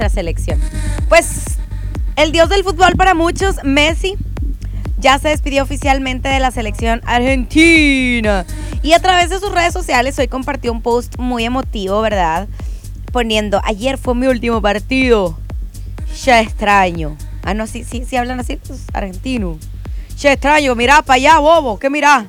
nuestra selección. Pues el dios del fútbol para muchos, Messi, ya se despidió oficialmente de la selección argentina. Y a través de sus redes sociales hoy compartió un post muy emotivo, ¿verdad? Poniendo, ayer fue mi último partido. Ya extraño. Ah, no, sí hablan así los argentinos. Ya extraño, mirá para allá, bobo, ¿qué mirá?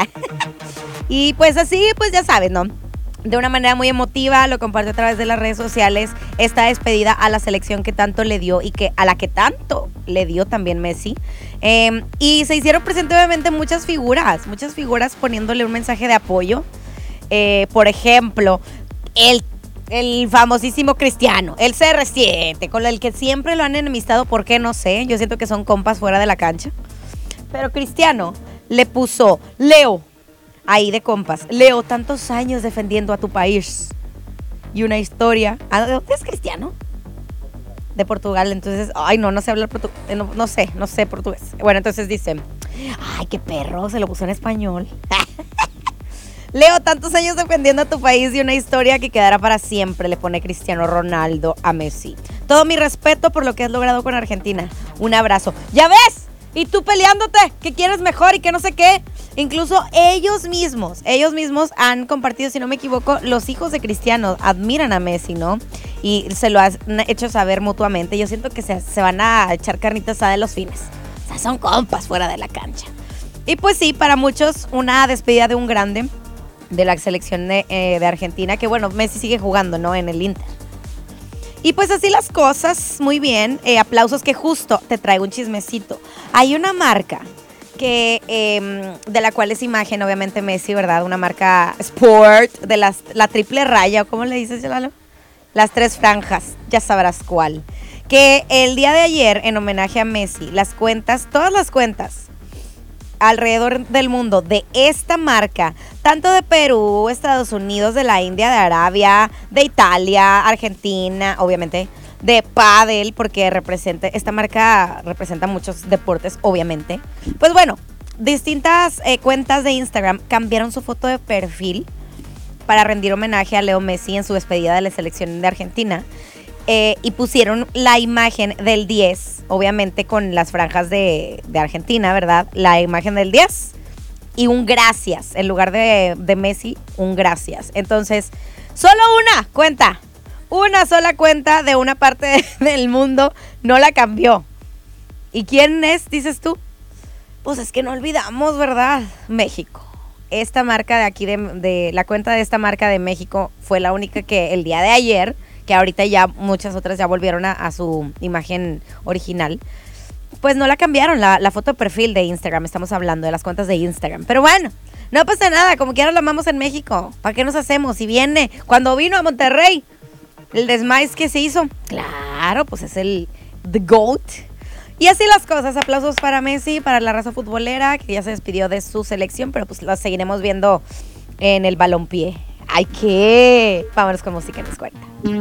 Y pues así, pues ya sabes, ¿no? De una manera muy emotiva, lo compartió a través de las redes sociales, esta despedida a la selección que tanto le dio y que a la que tanto le dio también Messi. Y se hicieron presentes obviamente muchas figuras poniéndole un mensaje de apoyo. Por ejemplo, el famosísimo Cristiano, el CR7, con el que siempre lo han enemistado, ¿por qué? No sé, yo siento que son compas fuera de la cancha. Pero Cristiano le puso, Leo, ahí de compas, Leo, tantos años defendiendo a tu país. Y una historia. ¿De dónde es Cristiano? De Portugal, entonces, ay, no sé hablar portugués, no sé portugués. Bueno, entonces dice, ay, qué perro, se lo puso en español. Leo, tantos años defendiendo a tu país y una historia que quedará para siempre, le pone Cristiano Ronaldo a Messi. Todo mi respeto por lo que has logrado con Argentina. Un abrazo. ¿Ya ves? Y tú peleándote, que quieres mejor y que no sé qué. Incluso ellos mismos han compartido, si no me equivoco, los hijos de Cristiano admiran a Messi, ¿no? Y se lo han hecho saber mutuamente. Yo siento que se van a echar carnita asada de los fines. O sea, son compas fuera de la cancha. Y pues sí, para muchos, una despedida de un grande de la selección de Argentina, que bueno, Messi sigue jugando, ¿no? En el Inter. Y pues así las cosas, muy bien. Aplausos, que justo te traigo un chismecito. Hay una marca que de la cual es imagen, obviamente, Messi, ¿verdad? Una marca sport de la triple raya, ¿o cómo le dices, Lalo? Las 3 franjas, ya sabrás cuál. Que el día de ayer, en homenaje a Messi, todas las cuentas alrededor del mundo de esta marca, tanto de Perú, Estados Unidos, de la India, de Arabia, de Italia, Argentina, obviamente, de pádel, porque esta marca representa muchos deportes, obviamente. Pues bueno, distintas cuentas de Instagram cambiaron su foto de perfil para rendir homenaje a Leo Messi en su despedida de la selección de Argentina. Y pusieron la imagen del 10, obviamente con las franjas de Argentina, ¿verdad? La imagen del 10 y un gracias. En lugar de Messi, un gracias. Entonces, una sola cuenta de una parte del mundo no la cambió. ¿Y quién es, dices tú? Pues es que no olvidamos, ¿verdad? México. Esta marca de aquí, de la cuenta de esta marca de México, fue la única que el día de ayer, que ahorita ya muchas otras ya volvieron a su imagen original, pues no la cambiaron, la foto de perfil de Instagram, estamos hablando de las cuentas de Instagram. Pero bueno, no pasa nada, como quiera lo amamos en México. ¿Para qué nos hacemos? Si viene, cuando vino a Monterrey, el desmais que se hizo, claro, pues es the GOAT. Y así las cosas, aplausos para Messi, para la raza futbolera, que ya se despidió de su selección, pero pues la seguiremos viendo en el balompié. ¡Ay, qué! Vámonos con música en Escuela.